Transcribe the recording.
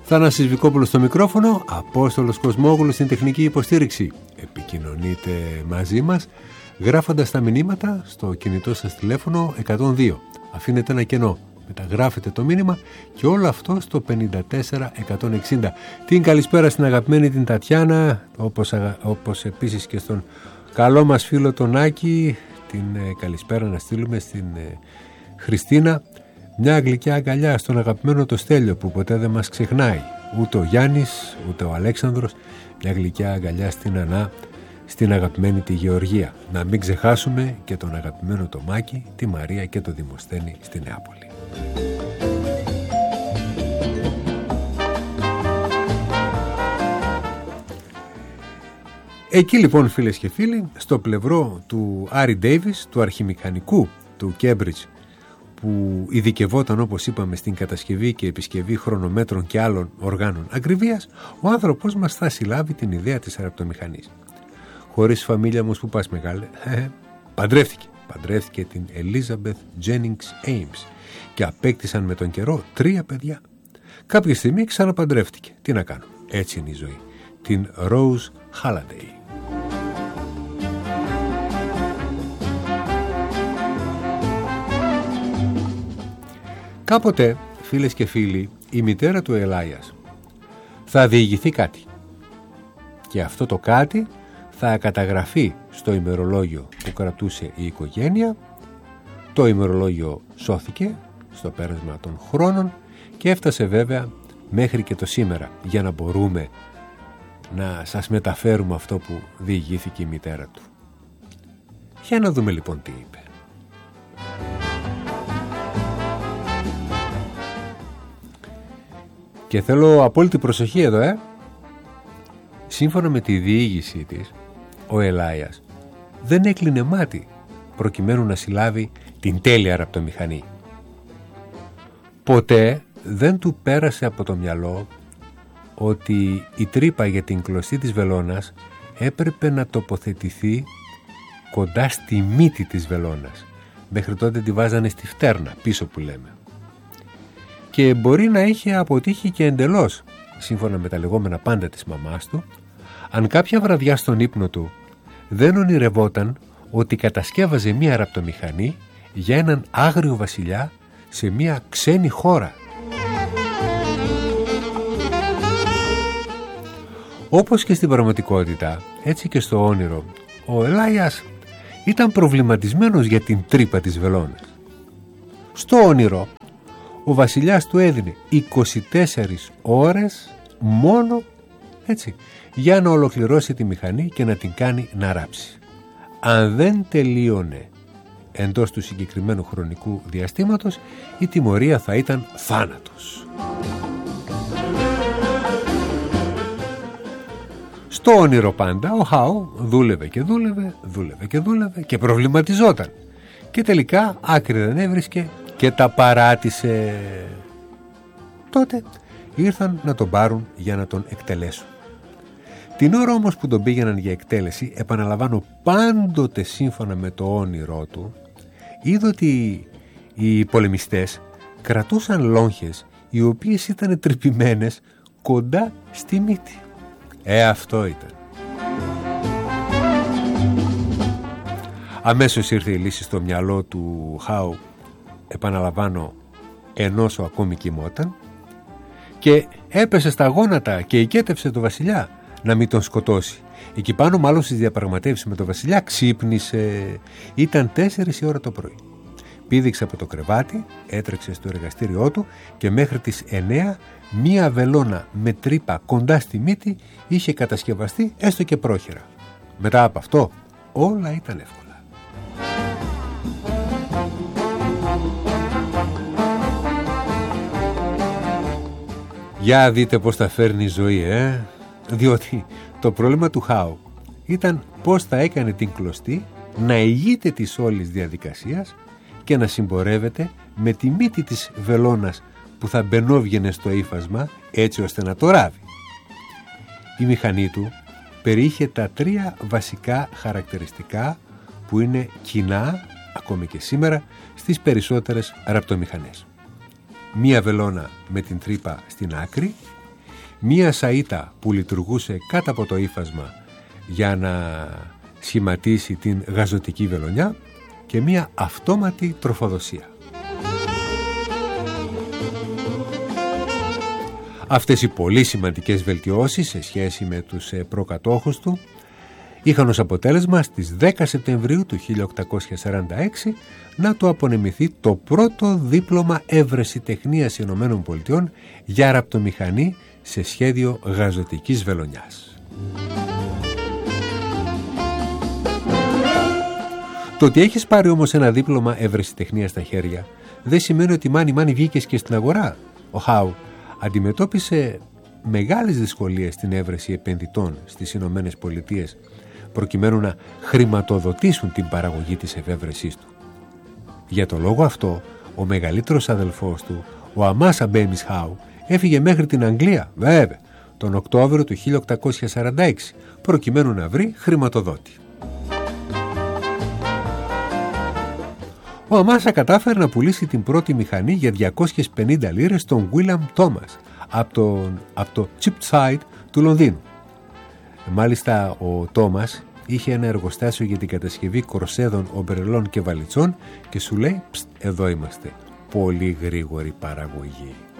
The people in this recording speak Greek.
Θανάσης Βικόπουλος στο μικρόφωνο, Απόστολος Κοσμόγλου στην τεχνική υποστήριξη. Επικοινωνείτε μαζί μας γράφοντας τα μηνύματα στο κινητό σας τηλέφωνο 102. Αφήνετε ένα κενό, μεταγράφετε το μήνυμα και όλο αυτό στο 54160. Την καλησπέρα στην αγαπημένη την Τατιάνα, όπως επίσης και στον καλό μας φίλο τον Άκη. Την καλησπέρα να στείλουμε στην Χριστίνα. Μια γλυκιά αγκαλιά στον αγαπημένο το Στέλιο που ποτέ δεν μας ξεχνάει. Ούτε ο Γιάννης, ούτε ο Αλέξανδρος. Μια γλυκιά αγκαλιά στην Ανά, στην αγαπημένη τη Γεωργία. Να μην ξεχάσουμε και τον αγαπημένο το Μάκη, τη Μαρία και το Δημοσθένη στη Νεάπολη. Εκεί λοιπόν, φίλες και φίλοι, στο πλευρό του Άρι Ντέιβις, του αρχιμηχανικού του Κέμπριτζ, που ειδικευόταν, όπως είπαμε, στην κατασκευή και επισκευή χρονομέτρων και άλλων οργάνων ακριβίας, ο άνθρωπος μας θα συλλάβει την ιδέα της ραπτομηχανής. Χωρίς φαμίλια όμως που πας μεγάλε, παντρεύτηκε την Elizabeth Jennings Ames και απέκτησαν με τον καιρό 3 παιδιά. Κάποια στιγμή ξαναπαντρεύτηκε. Τι να κάνω, έτσι είναι η ζωή. Την Rose Halliday. Κάποτε, φίλες και φίλοι, η μητέρα του Ελάιας θα διηγηθεί κάτι. Και αυτό το κάτι θα καταγραφεί στο ημερολόγιο που κρατούσε η οικογένεια. Το ημερολόγιο σώθηκε στο πέρασμα των χρόνων και έφτασε βέβαια μέχρι και το σήμερα, για να μπορούμε να σας μεταφέρουμε αυτό που διηγήθηκε η μητέρα του. Για να δούμε λοιπόν τι είπε. Και θέλω απόλυτη προσοχή εδώ, Σύμφωνα με τη διήγησή της, ο Ελάιας δεν έκλεινε μάτι προκειμένου να συλλάβει την τέλεια ραπτομηχανή. Ποτέ δεν του πέρασε από το μυαλό ότι η τρύπα για την κλωστή της βελόνας έπρεπε να τοποθετηθεί κοντά στη μύτη της βελόνας. Μέχρι τότε τη βάζανε στη φτέρνα, πίσω που λέμε. Και μπορεί να είχε αποτύχει και εντελώς, σύμφωνα με τα λεγόμενα πάντα της μαμάς του, αν κάποια βραδιά στον ύπνο του δεν ονειρευόταν ότι κατασκεύαζε μία ραπτομηχανή για έναν άγριο βασιλιά σε μία ξένη χώρα. Όπως και στην πραγματικότητα, έτσι και στο όνειρο, ο Ελάιας ήταν προβληματισμένος για την τρύπα της βελόνας. Στο όνειρο, ο βασιλιάς του έδινε 24 ώρες μόνο, έτσι, για να ολοκληρώσει τη μηχανή και να την κάνει να ράψει. Αν δεν τελείωνε εντός του συγκεκριμένου χρονικού διαστήματος, η τιμωρία θα ήταν θάνατος. Στο όνειρο πάντα ο Χάου δούλευε και προβληματιζόταν και τελικά άκρη δεν έβρισκε και τα παράτησε. Τότε ήρθαν να τον πάρουν για να τον εκτελέσουν. Την ώρα όμως που τον πήγαιναν για εκτέλεση, επαναλαμβάνω πάντοτε σύμφωνα με το όνειρό του, είδε ότι οι πολεμιστές κρατούσαν λόγχες οι οποίες ήταν τρυπημένες κοντά στη μύτη. Αυτό ήταν. Αμέσως ήρθε η λύση στο μυαλό του Χάου, επαναλαμβάνω, ενός ο ακόμη κοιμόταν, και έπεσε στα γόνατα και οικέτευσε το βασιλιά να μην τον σκοτώσει. Εκεί πάνω, μάλλον στις διαπραγματεύσεις με τον βασιλιά, ξύπνησε. Ήταν 4 η ώρα το πρωί. Πήδηξε από το κρεβάτι, έτρεξε στο εργαστήριό του και μέχρι τις 9 μία βελόνα με τρύπα κοντά στη μύτη είχε κατασκευαστεί έστω και πρόχειρα. Μετά από αυτό όλα ήταν εύκολα. Για δείτε πως τα φέρνει η ζωή, Διότι το πρόβλημα του Χάου ήταν πως θα έκανε την κλωστή να ηγείται της όλης διαδικασίας και να συμπορεύεται με τη μύτη της βελόνας που θα μπαινόβγαινε στο ύφασμα έτσι ώστε να το ράβει. Η μηχανή του περιείχε τα 3 βασικά χαρακτηριστικά που είναι κοινά ακόμη και σήμερα στις περισσότερες ραπτομηχανές. Μία βελόνα με την τρύπα στην άκρη μία σαΐτα που λειτουργούσε κάτω από το ύφασμα για να σχηματίσει την γαζωτική βελονιά και μία αυτόματη τροφοδοσία. Αυτές οι πολύ σημαντικές βελτιώσεις σε σχέση με τους προκατόχους του είχαν ως αποτέλεσμα στις 10 Σεπτεμβρίου του 1846 να του απονεμηθεί το πρώτο δίπλωμα ευρεσιτεχνίας ΗΠΑ για ραπτομηχανή σε σχέδιο γαζωτικής βελονιάς. Το ότι έχεις πάρει όμως ένα δίπλωμα ευρεσιτεχνίας στα χέρια δεν σημαίνει ότι μάνι βγήκες και στην αγορά. Ο Χάου αντιμετώπισε μεγάλες δυσκολίες στην έβρεση επενδυτών στις Ηνωμένες Πολιτείες προκειμένου να χρηματοδοτήσουν την παραγωγή της εφεύρεσής του. Για το λόγο αυτό, ο μεγαλύτερος αδελφός του, ο Αμάσα Μπέμις Χάου, έφυγε μέχρι την Αγγλία, βέβαια, τον Οκτώβριο του 1846, προκειμένου να βρει χρηματοδότη. Ο Αμάσα κατάφερε να πουλήσει την πρώτη μηχανή για 250 λίρες στον Βίλιαμ Τόμας από το Cheapside του Λονδίνου. Μάλιστα ο Τόμας είχε ένα εργοστάσιο για την κατασκευή κορσέδων, ομπρελών και βαλιτσών και σου λέει εδώ είμαστε, πολύ γρήγορη παραγωγή.